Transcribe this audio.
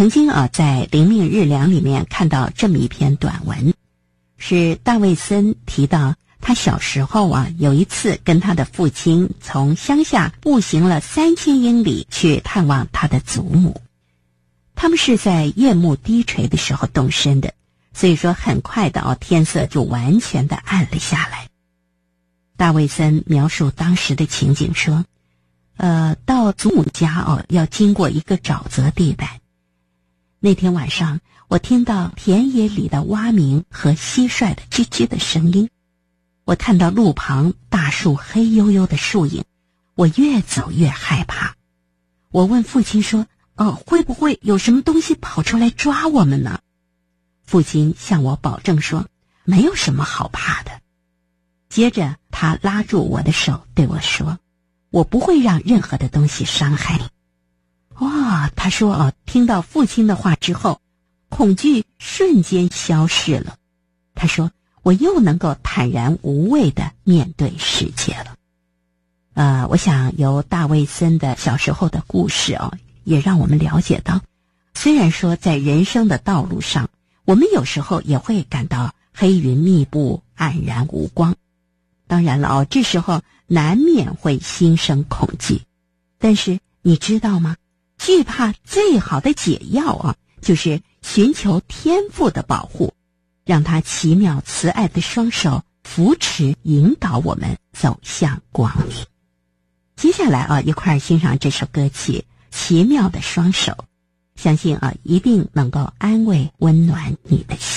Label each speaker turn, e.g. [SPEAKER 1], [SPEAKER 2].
[SPEAKER 1] 曾经在灵命日粮里面看到这么一篇短文，是大卫森提到他小时候有一次跟他的父亲从乡下步行了3000英里去探望他的祖母。他们是在夜幕低垂的时候动身的，所以说很快的天色就完全的暗了下来。大卫森描述当时的情景说，到祖母家要经过一个沼泽地带。那天晚上我听到田野里的蛙鸣和蟋蟀的吱吱的声音，我看到路旁大树黑黝黝的树影，我越走越害怕。我问父亲说，会不会有什么东西跑出来抓我们呢？父亲向我保证说，没有什么好怕的。接着他拉住我的手对我说，我不会让任何的东西伤害你。他说听到父亲的话之后，恐惧瞬间消失了。他说我又能够坦然无畏地面对世界了。我想由大卫森的小时候的故事也让我们了解到，虽然说在人生的道路上，我们有时候也会感到黑云密布，黯然无光。当然了这时候难免会心生恐惧。但是你知道吗？惧怕最好的解药就是寻求天父的保护，让他奇妙慈爱的双手扶持引导我们走向光明。接下来一块欣赏这首歌曲《奇妙的双手》，相信一定能够安慰温暖你的心。